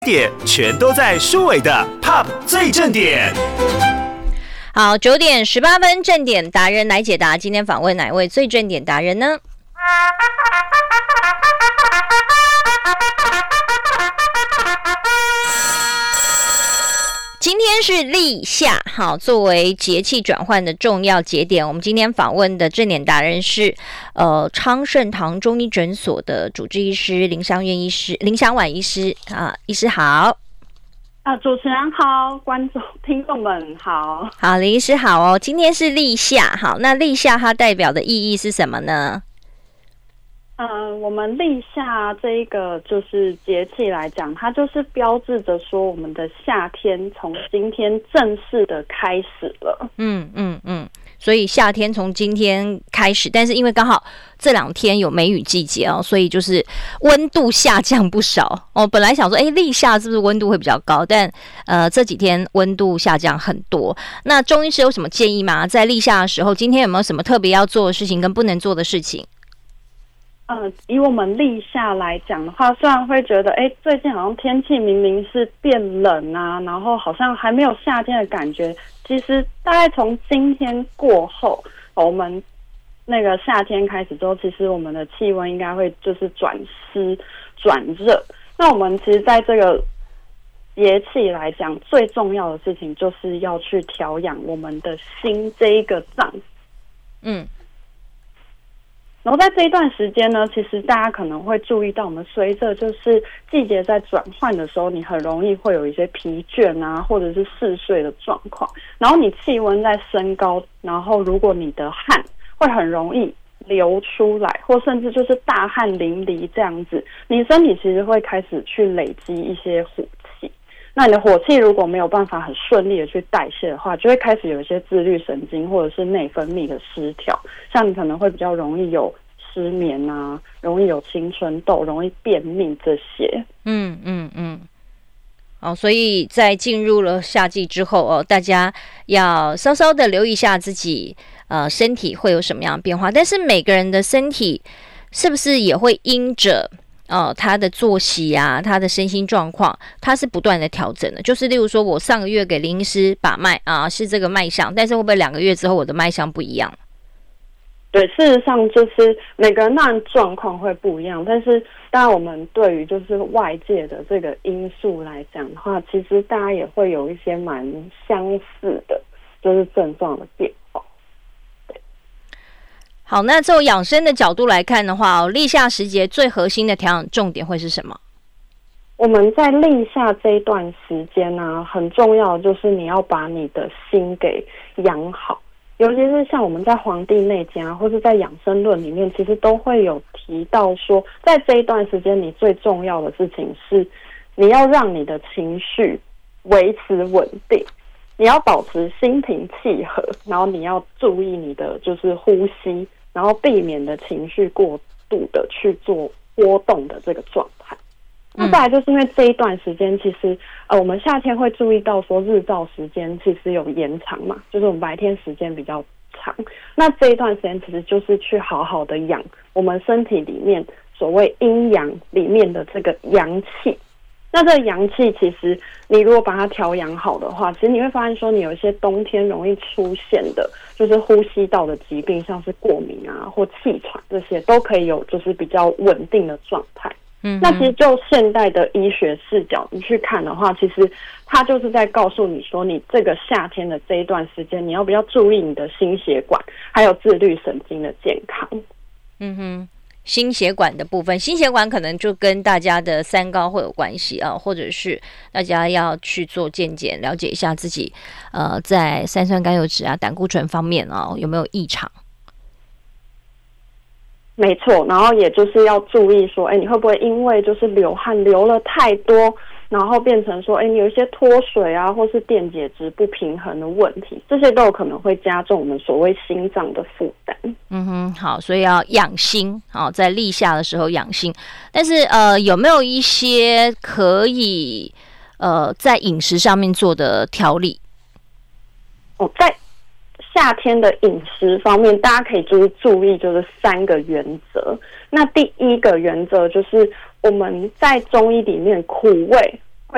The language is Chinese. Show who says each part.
Speaker 1: 点全都在舒伟的 Pop 最正点。
Speaker 2: 好，9点18分正点达人来解答，今天访问哪一位最正点达人呢？今天是立夏，好，作为节气转换的重要节点，我们今天访问的正点达人是昌盛堂中医诊所的主治医师林香婉医师啊，医师好。
Speaker 3: 主持人好，听众们好。
Speaker 2: 好，林医师好哦。今天是立夏，好，那立夏它代表的意义是什么呢？
Speaker 3: 我们立夏这一个就是节气来讲，它就是标志着说我们的夏天从今天正式的开始了。
Speaker 2: 所以夏天从今天开始，但是因为刚好这2天有梅雨季节哦，所以就是温度下降不少哦。本来想说，立夏是不是温度会比较高？但这几天温度下降很多。那中医师有什么建议吗？在立夏的时候，今天有没有什么特别要做的事情跟不能做的事情？
Speaker 3: 以我们立夏来讲的话，虽然会觉得最近好像天气明明是变冷啊，然后好像还没有夏天的感觉，其实大概从今天过后，我们那个夏天开始之后，其实我们的气温应该会就是转湿转热。那我们其实在这个节气来讲，最重要的事情就是要去调养我们的心这一个脏。然后在这一段时间呢，其实大家可能会注意到，我们随着就是季节在转换的时候，你很容易会有一些疲倦啊，或者是嗜睡的状况。然后你气温在升高，然后如果你的汗会很容易流出来，或甚至就是大汗淋漓这样子，你身体其实会开始去累积一些火气。那你的火气如果没有办法很顺利的去代谢的话，就会开始有一些自律神经或者是内分泌的失调，像你可能会比较容易有失眠啊，容易有青春痘，容易便秘这些。
Speaker 2: 所以在进入了夏季之后大家要稍稍的留意一下自己身体会有什么样的变化。但是每个人的身体是不是也会因着他的作息啊，他的身心状况，他是不断的调整的。就是例如说，我上个月给林医师把脉是这个脉象，但是会不会2个月之后我的脉象不一样？
Speaker 3: 对，事实上就是每个人当然状况会不一样，但是当然我们对于就是外界的这个因素来讲的话，其实大家也会有一些蛮相似的，就是症状的变化。
Speaker 2: 好，那从养生的角度来看的话立夏时节最核心的调养重点会是什么？
Speaker 3: 我们在立夏这一段时间呢，很重要的就是你要把你的心给养好。尤其是像我们在《黄帝内经》或是在养生论里面，其实都会有提到说，在这一段时间你最重要的事情是你要让你的情绪维持稳定，你要保持心平气和，然后你要注意你的就是呼吸，然后避免的情绪过度的去做波动的这个状态。那再来就是因为这一段时间，其实我们夏天会注意到说日照时间其实有延长嘛，就是我们白天时间比较长。那这一段时间其实就是去好好的养我们身体里面所谓阴阳里面的这个阳气。那这个阳气其实你如果把它调养好的话，其实你会发现说，你有一些冬天容易出现的就是呼吸道的疾病，像是过敏啊或气喘，这些都可以有就是比较稳定的状态。那其实就现代的医学视角你去看的话，其实它就是在告诉你说，你这个夏天的这一段时间，你要比较注意你的心血管还有自律神经的健康。
Speaker 2: 心血管的部分，心血管可能就跟大家的三高会有关系或者是大家要去做健检，了解一下自己在三酸甘油酯胆固醇方面有没有异常。
Speaker 3: 没错，然后也就是要注意说，你会不会因为就是流汗流了太多，然后变成说，你有一些脱水啊，或是电解质不平衡的问题，这些都有可能会加重我们所谓心脏的负担。
Speaker 2: 好，所以要养心在立夏的时候养心。但是有没有一些可以在饮食上面做的调理？
Speaker 3: 在夏天的饮食方面，大家可以就是注意就是3个原则。那第一个原则就是我们在中医里面苦味